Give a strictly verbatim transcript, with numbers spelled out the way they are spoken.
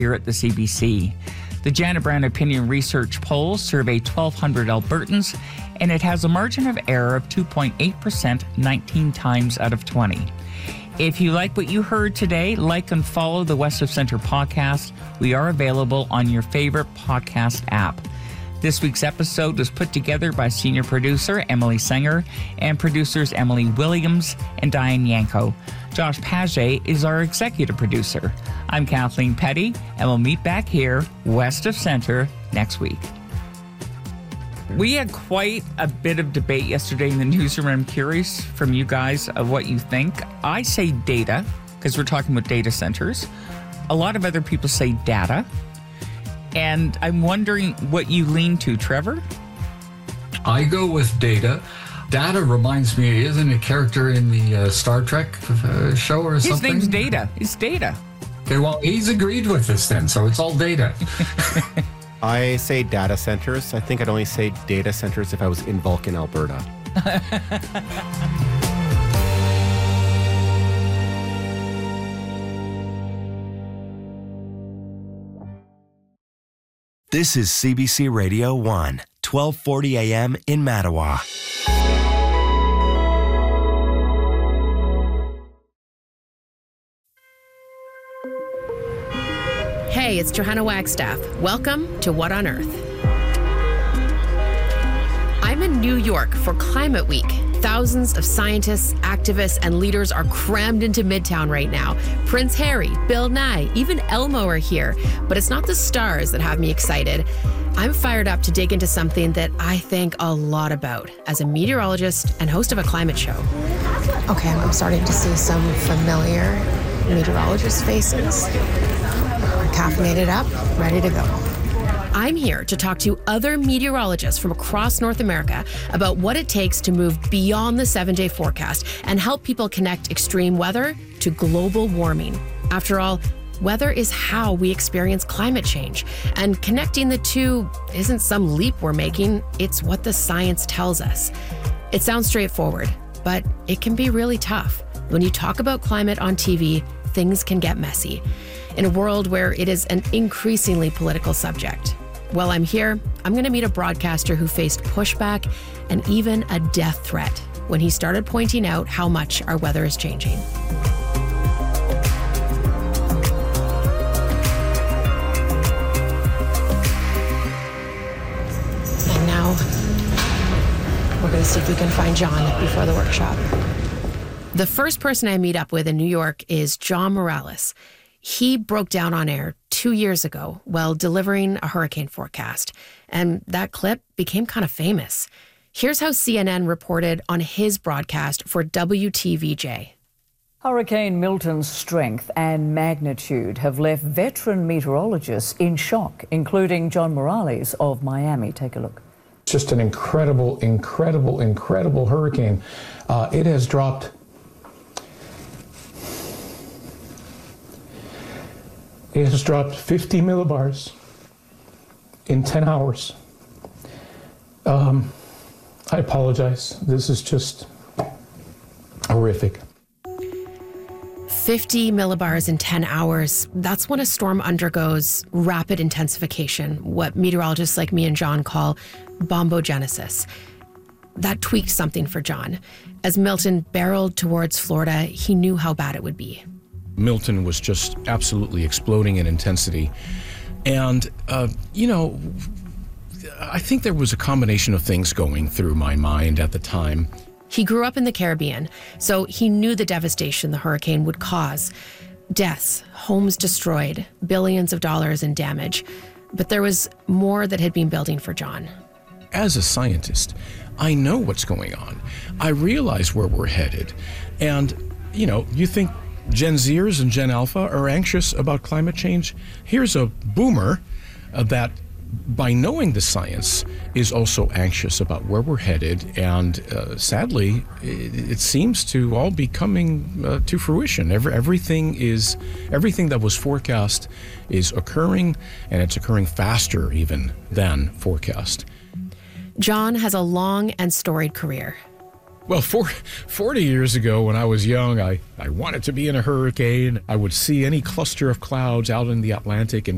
here at the C B C. The Janet Brown Opinion Research poll surveyed twelve hundred Albertans, and it has a margin of error of two point eight percent nineteen times out of twenty. If you like what you heard today, like and follow the West of Centre podcast. We are available on your favorite podcast app. This week's episode was put together by senior producer Emily Sanger and producers Emily Williams and Diane Yanko. Josh Paget is our executive producer. I'm Kathleen Petty, and we'll meet back here west of Centre next week. We had quite a bit of debate yesterday in the newsroom. I'm curious from you guys of what you think. I say data, because we're talking about data centers. A lot of other people say data. And I'm wondering what you lean to, Trevor? I go with data. Data reminds me, isn't a character in the uh, Star Trek uh, show or His something? His name's Data. It's Data. Okay, well, he's agreed with this then, so it's all data. I say data centers. I think I'd only say data centers if I was in Vulcan, Alberta. This is C B C Radio one, twelve forty a.m. in Mattawa. Hey, it's Johanna Wagstaff. Welcome to What on Earth. I'm in New York for Climate Week. Thousands of scientists, activists, and leaders are crammed into Midtown right now. Prince Harry, Bill Nye, even Elmo are here. But it's not the stars that have me excited. I'm fired up to dig into something that I think a lot about as a meteorologist and host of a climate show. Okay, I'm starting to see some familiar meteorologist faces. Caffeinated up, ready to go. I'm here to talk to other meteorologists from across North America about what it takes to move beyond the seven-day forecast and help people connect extreme weather to global warming. After all, weather is how we experience climate change, and connecting the two isn't some leap we're making, it's what the science tells us. It sounds straightforward, but it can be really tough. When you talk about climate on T V, things can get messy in a world where it is an increasingly political subject. While I'm here, I'm going to meet a broadcaster who faced pushback and even a death threat when he started pointing out how much our weather is changing. And now, we're going to see if we can find John before the workshop. The first person I meet up with in New York is John Morales. He broke down on air two years ago while delivering a hurricane forecast, and that clip became kind of famous. Here's how C N N reported on his broadcast for W T V J. Hurricane Milton's strength and magnitude have left veteran meteorologists in shock, including John Morales of Miami. Take a look. Just an incredible, incredible, incredible hurricane. Uh, it has dropped It has dropped fifty millibars in ten hours. Um, I apologize. This is just horrific. fifty millibars in ten hours. That's when a storm undergoes rapid intensification, what meteorologists like me and John call bombogenesis. That tweaked something for John. As Milton barreled towards Florida, he knew how bad it would be. Milton was just absolutely exploding in intensity. And, uh, you know, I think there was a combination of things going through my mind at the time. He grew up in the Caribbean, so he knew the devastation the hurricane would cause. Deaths, homes destroyed, billions of dollars in damage. But there was more that had been building for John. As a scientist, I know what's going on. I realize where we're headed. And, you know, you think Gen Zers and Gen Alpha are anxious about climate change? Here's a boomer uh, that, by knowing the science, is also anxious about where we're headed. And uh, sadly, it, it seems to all be coming uh, to fruition. Every, everything is, everything that was forecast is occurring, and it's occurring faster even than forecast. John has a long and storied career. Well, for, forty years ago when I was young, I, I wanted to be in a hurricane. I would see any cluster of clouds out in the Atlantic and